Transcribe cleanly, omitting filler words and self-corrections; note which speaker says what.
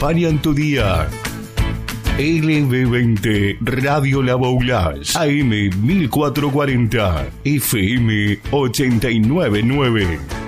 Speaker 1: acompañan tu día. LB20 Radio La Boulage, AM 1440, FM 899.